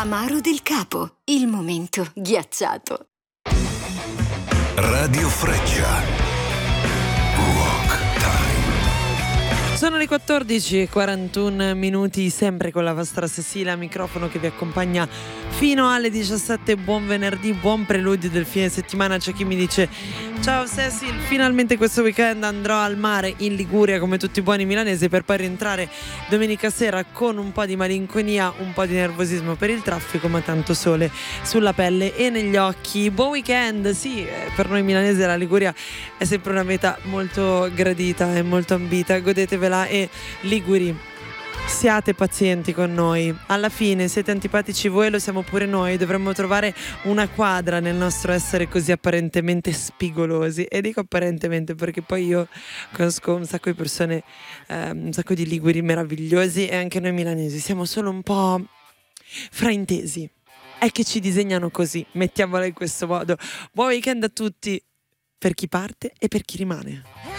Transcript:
Amaro del Capo, il momento ghiacciato. Radio Freccia. Rock Time. Sono le 14:41, sempre con la vostra Cecilia al microfono che vi accompagna fino alle 17. Buon venerdì, buon preludio del fine settimana. C'è chi mi dice: ciao Cecil, finalmente questo weekend andrò al mare in Liguria come tutti i buoni milanesi, per poi rientrare domenica sera con un po' di malinconia, un po' di nervosismo per il traffico, ma tanto sole sulla pelle e negli occhi. Buon weekend. Sì, per noi milanesi la Liguria è sempre una meta molto gradita e molto ambita. Godetevela e liguri, siate pazienti con noi. Alla fine siete antipatici voi, lo siamo pure noi. Dovremmo trovare una quadra nel nostro essere così apparentemente spigolosi. E dico apparentemente perché poi io conosco un sacco di persone, un sacco di liguri meravigliosi, e anche noi milanesi siamo solo un po' fraintesi. È che ci disegnano così, mettiamola in questo modo. Buon weekend a tutti, per chi parte e per chi rimane.